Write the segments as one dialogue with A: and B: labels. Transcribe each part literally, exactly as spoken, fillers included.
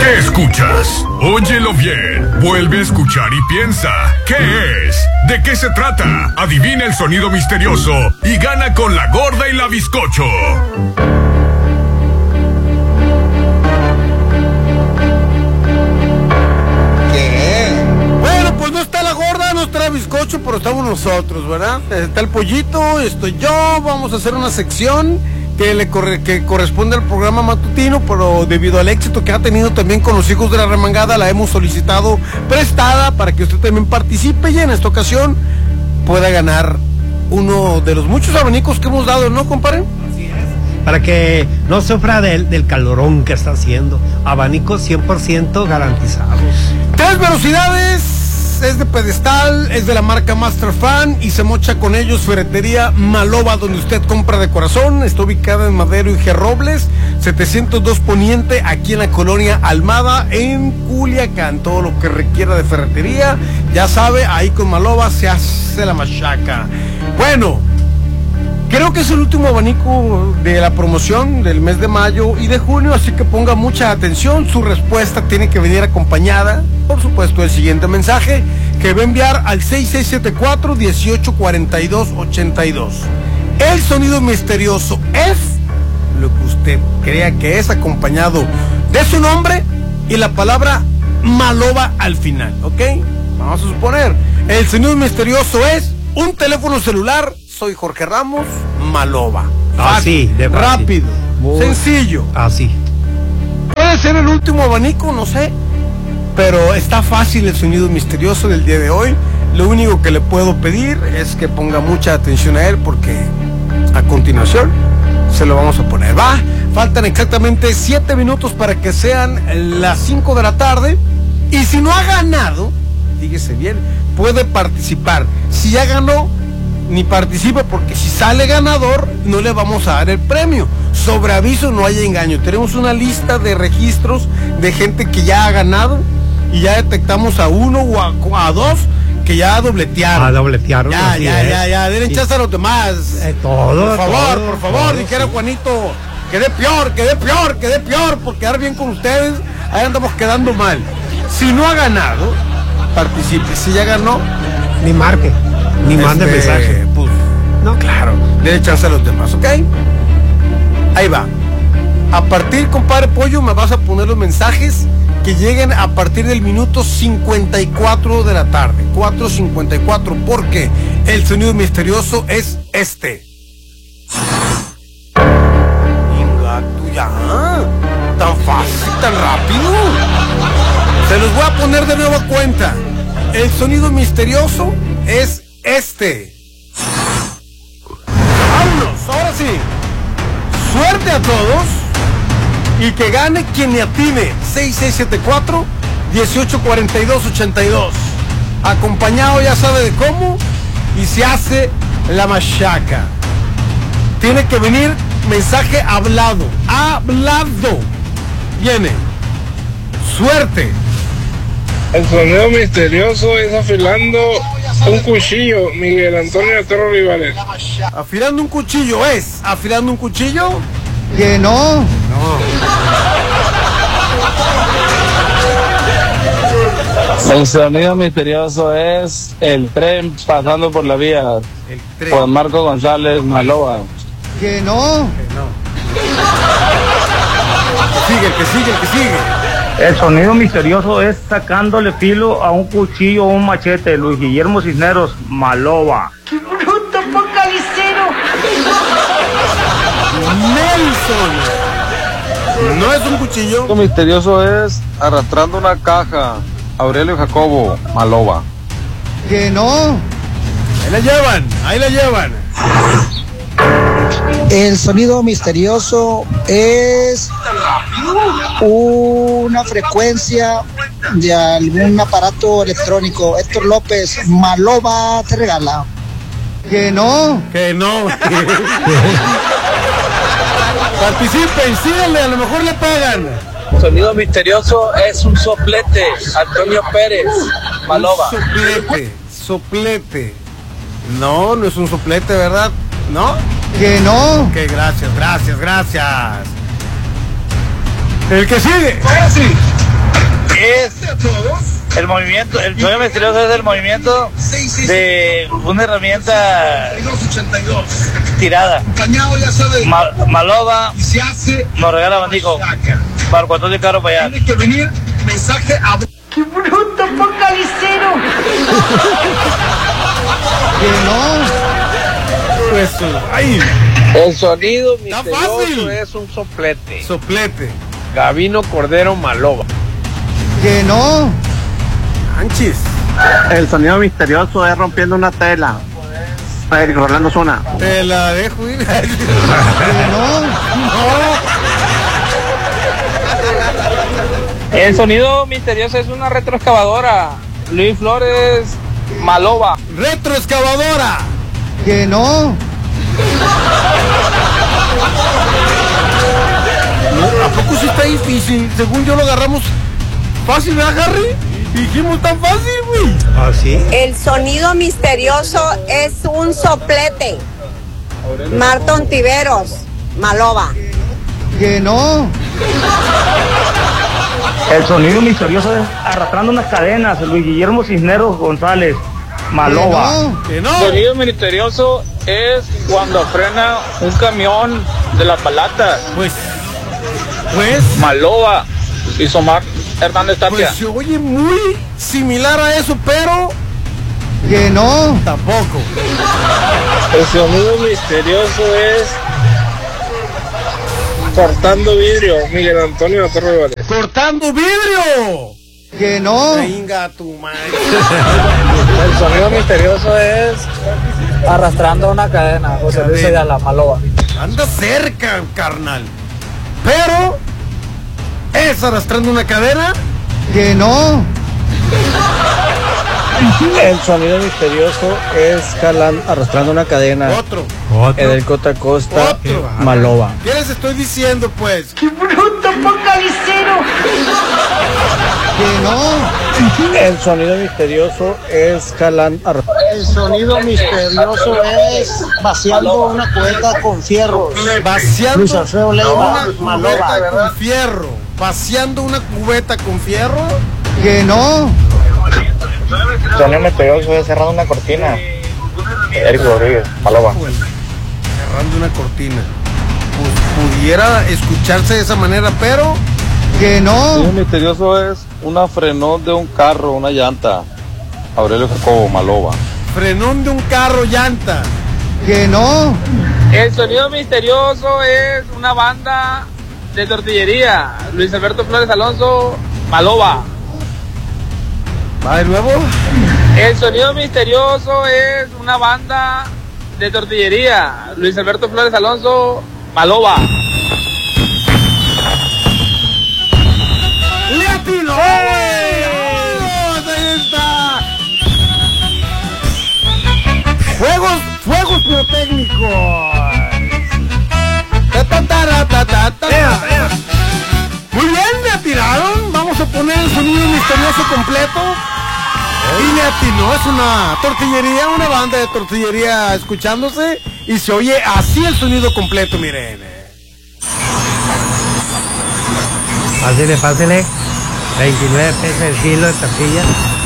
A: ¿Qué escuchas? Óyelo bien. Vuelve a escuchar y piensa. ¿Qué es? ¿De qué se trata? Adivina el sonido misterioso y gana con la gorda y la bizcocho.
B: Está el bizcocho, pero estamos nosotros, ¿verdad? Está el pollito, estoy yo, vamos a hacer una sección que le corre, que corresponde al programa matutino, pero debido al éxito que ha tenido también con los hijos de la remangada, la hemos solicitado prestada para que usted también participe y en esta ocasión pueda ganar uno de los muchos abanicos que hemos dado, ¿no, compadre?
C: Así es. Para que no sufra del, del calorón que está haciendo. Abanicos cien por ciento garantizados.
B: Tres velocidades. Es de pedestal, es de la marca Master Fan y se mocha con ellos Ferretería Maloba, donde usted compra de corazón. Está ubicada en Madero y G. Robles, setecientos dos Poniente, aquí en la colonia Almada, en Culiacán. Todo lo que requiera de ferretería, ya sabe, ahí con Maloba se hace la machaca. Bueno, creo que es el último abanico de la promoción del mes de mayo y de junio, así que ponga mucha atención. Su respuesta tiene que venir acompañada, por supuesto, del siguiente mensaje que va a enviar al seis seis siete cuatro, uno ocho cuatro dos, ocho dos. El sonido misterioso es lo que usted crea que es, acompañado de su nombre y la palabra Maloba al final, ¿ok? Vamos a suponer, el sonido misterioso es un teléfono celular. Soy Jorge Ramos, Maloba.
C: Así, de fácil.
B: Rápido, muy sencillo.
C: Así.
B: Puede ser el último abanico, no sé, pero está fácil el sonido misterioso del día de hoy. Lo único que le puedo pedir es que ponga mucha atención a él, porque a continuación se lo vamos a poner. Va, faltan exactamente siete minutos para que sean las cinco de la tarde. Y si no ha ganado, fíjese bien, puede participar. Si ya ganó, ni participe, porque si sale ganador no le vamos a dar el premio. Sobre aviso, no hay engaño. Tenemos una lista de registros de gente que ya ha ganado y ya detectamos a uno o a, a dos que ya dobletearon.
C: Ah, dobletearon.
B: Ya, ya, ya, ya, ya, den chance a los demás.
C: Eh, todo,
B: por favor,
C: todo,
B: por favor,
C: todo,
B: dijera
C: sí.
B: Juanito, quedé peor, quedé peor, quedé peor, por quedar bien con ustedes, ahí andamos quedando mal. Si no ha ganado, participe. Si ya ganó,
C: ni marque. Ni
B: este,
C: mande mensaje.
B: Pues, no, claro. Dele chance a los demás, ¿ok? Ahí va. A partir, compadre Pollo, me vas a poner los mensajes que lleguen a partir del minuto cincuenta y cuatro de la tarde. cuatro cincuenta y cuatro, porque el sonido misterioso es este. Venga, tú ya. Tan fácil, tan rápido. Se los voy a poner de nueva cuenta. El sonido misterioso es este. Vámonos, ahora sí. Suerte a todos y que gane quien le atine. Seis seis siete cuatro, uno ocho cuatro dos, ocho dos. Acompañado, ya sabe de cómo, y se hace la machaca. Tiene que venir mensaje hablado. Hablado. Viene. Suerte.
D: El sonido misterioso es afilando un cuchillo, Miguel Antonio Otero Rivales.
B: Afilando un cuchillo es. Afilando un cuchillo.
E: Que no.
B: No.
F: El sonido misterioso es el tren pasando por la vía.
B: El tren.
F: Por Marco González Maloba.
E: Que no.
B: Que no. Sigue, el que sigue, el que sigue.
G: El sonido misterioso es sacándole filo a un cuchillo o un machete. Luis Guillermo Cisneros, Maloba.
H: ¡Qué bruto focalicero!
B: Nelson. No es un cuchillo.
F: Lo misterioso es arrastrando una caja. Aurelio Jacobo, Maloba.
E: Que no.
B: Ahí la llevan, ahí la llevan.
E: El sonido misterioso es una frecuencia de algún aparato electrónico. Héctor López, Maloba te regala. Que no.
B: Que no. Participen, síganle, a lo mejor le pagan.
F: Sonido misterioso es un soplete. Antonio Pérez, Maloba.
B: Un soplete, soplete. No, no es un soplete, ¿verdad? ¿No?
E: Que no.
B: Ok, gracias, gracias, gracias. El que sigue. Ahora sí.
G: es el movimiento, el sonido misterioso es el movimiento de una herramienta tirada. Ma, Maloba nos regala abanico para cuando de caro para allá.
H: Tiene que venir mensaje a... ¡Qué bruto, focalicero!
E: Que no.
B: Eso. Ay,
I: El sonido
B: Está
I: misterioso
B: fácil.
I: es un soplete.
B: soplete.
I: Gabino Cordero Maloba.
E: Que no.
B: Anchis.
G: El sonido misterioso es rompiendo una tela. Eric Rolando Zona.
B: Te la dejo ir.
E: Que no.
F: El sonido misterioso es una retroexcavadora. Luis Flores Maloba.
B: Retroexcavadora.
E: Que no.
B: ¿A poco sí está difícil? Según yo lo agarramos fácil, ¿verdad, Harry? Dijimos tan fácil, güey.
C: ¿Ah, sí?
J: El sonido misterioso es un soplete. Marton Tiveros, Maloba.
E: Que no.
G: El sonido misterioso es arrastrando unas cadenas. Luis Guillermo Cisneros González Maloba.
B: Que no.
F: Sonido misterioso es cuando frena un camión de la palata.
B: Pues, pues,
F: Maloba y Somar Hernández Tapia.
B: pues se oye muy similar a eso, pero
E: Que no.
B: tampoco.
D: El sonido misterioso es cortando vidrio. Miguel Antonio Torre Valdez.
B: ¡Cortando vidrio!
E: Que no.
B: Venga tu madre.
F: El sonido misterioso es arrastrando una cadena. José Luis Ayala, Maloba.
B: Anda cerca, carnal. Pero es arrastrando una cadena.
E: Que no.
F: El sonido misterioso es jalando, arrastrando una cadena.
B: Otro.
F: Edelcota Costa
B: Otro.
F: Maloba.
B: ¿Qué les estoy diciendo, pues?
H: ¡Qué bruto, focalicero!
E: Que no.
F: El sonido misterioso es jalando.
E: El sonido misterioso es vaciando una cubeta con fierros.
B: Vaciando
E: Luis Alfredo Leiva,
B: una
E: Maloba,
B: cubeta
E: ¿verdad?
B: con fierro. Vaciando una cubeta con fierro.
E: Que no.
F: El sonido misterioso es cerrando una cortina. Eric Rodríguez, Maloba.
B: Cerrando una cortina. Pues pudiera escucharse de esa manera, pero
E: Que
F: El
E: no.
F: sonido misterioso es una frenón de un carro, una llanta. Aurelio Jacobo, Maloba.
B: frenón de un carro, llanta.
E: Que no.
F: El sonido misterioso es una banda de tortillería. Luis Alberto Flores Alonso, Maloba.
B: ¿Va de nuevo?
F: El sonido misterioso es una banda de tortillería. Luis Alberto Flores Alonso, Maloba.
B: ¡Le atinó! ¡Vamos! ¡Ahí está! Juegos, fuegos pirotécnicos. Ta, ta, ta, ta, ta, ta. Muy bien, le atinaron. Vamos a poner el sonido misterioso completo. Y le atinó, es una tortillería, una banda de tortillería escuchándose. Y se oye así el sonido completo, miren.
C: Pásele, pásele. veintinueve pesos el kilo de tortilla.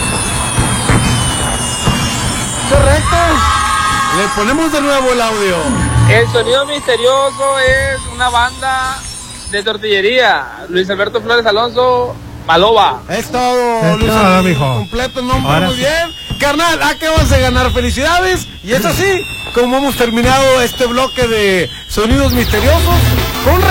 B: Correcto. Le ponemos de nuevo el audio.
F: El sonido misterioso es una banda de tortillería. Luis Alberto Flores Alonso, Maloba.
B: Es todo,
C: Es
B: Luis
C: todo,
B: Alberto,
C: mijo.
B: completo el nombre,
C: Ahora
B: muy
C: sí.
B: bien. Carnal, acabas de ganar, felicidades. Y es así como hemos terminado este bloque de sonidos misteriosos con